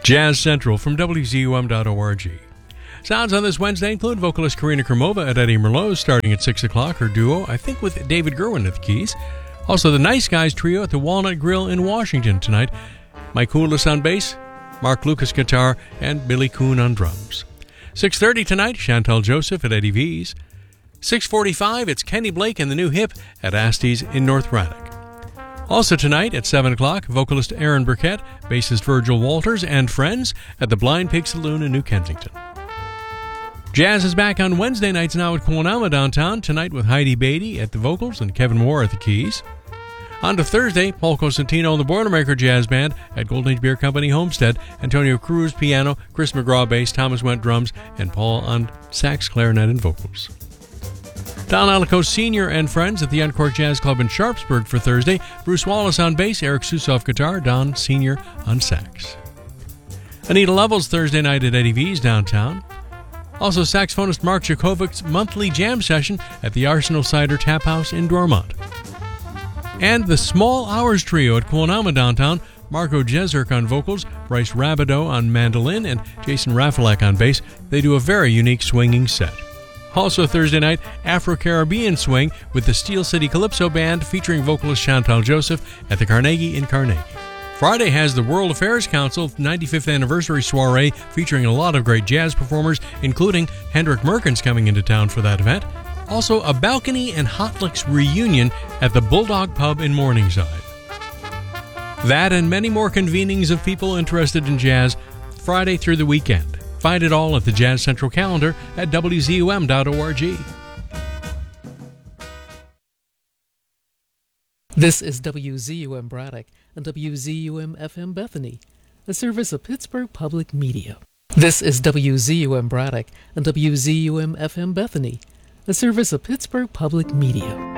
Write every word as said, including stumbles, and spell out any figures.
Jazz Central from W Z U M dot org. Sounds on this Wednesday include vocalist Karina Krumova at Eddie Merlot's starting at six o'clock. Her duo, I think, with David Gerwin at the keys. Also, the Nice Guys trio at the Walnut Grill in Washington tonight. Mike Houlis on bass, Mark Lucas guitar, and Billy Kuhn on drums. six thirty tonight, Chantal Joseph at Eddie V's. six forty-five, it's Kenny Blake and the New Hip at Asty's in North Braddock. Also tonight at seven o'clock, vocalist Aaron Burkett, bassist Virgil Walters, and friends at the Blind Pig Saloon in New Kensington. Jazz is back on Wednesday nights now at Quanama downtown, tonight with Heidi Beatty at the vocals and Kevin Moore at the keys. On to Thursday, Paul Cosentino and the Boilermaker Jazz Band at Golden Age Beer Company Homestead, Antonio Cruz piano, Chris McGraw bass, Thomas Went drums, and Paul on sax, clarinet, and vocals. Don Alico Senior and friends at the Uncork Jazz Club in Sharpsburg for Thursday. Bruce Wallace on bass, Eric Susoff guitar, Don Senior on sax. Anita Lovell's Thursday night at Eddie V's downtown. Also saxophonist Mark Jakovic's monthly jam session at the Arsenal Cider Tap House in Dormont. And the Small Hours Trio at Quanama downtown. Marco Jezerk on vocals, Bryce Rabideau on mandolin, and Jason Rafalek on bass. They do a very unique swinging set. Also Thursday night, Afro-Caribbean Swing with the Steel City Calypso Band featuring vocalist Chantal Joseph at the Carnegie in Carnegie. Friday has the World Affairs Council ninety-fifth Anniversary Soiree featuring a lot of great jazz performers, including Hendrik Merkens coming into town for that event. Also a Balcony and Hot Licks reunion at the Bulldog Pub in Morningside. That and many more convenings of people interested in jazz Friday through the weekend. Find it all at the Jazz Central calendar at W Z U M dot org. This is W Z U M Braddock and W Z U M F M Bethany, a service of Pittsburgh Public Media. This is W Z U M Braddock and W Z U M F M Bethany, a service of Pittsburgh Public Media.